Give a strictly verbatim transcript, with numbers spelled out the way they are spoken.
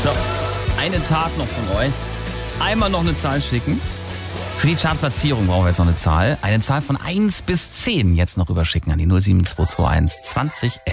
So, einen Tag noch von euch. Einmal noch eine Zahl schicken. Für die Chartplatzierung brauchen wir jetzt noch eine Zahl. Eine Zahl von eins bis zehn jetzt noch rüberschicken an die null sieben zwei zwei eins zwanzig